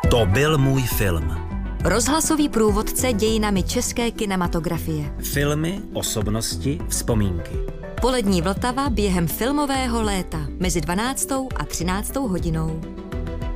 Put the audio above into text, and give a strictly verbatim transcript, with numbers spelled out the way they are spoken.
To byl můj film. Rozhlasový průvodce dějinami české kinematografie. Filmy, osobnosti, vzpomínky. Polední Vltava během filmového léta mezi dvanáctou a třináctou hodinou.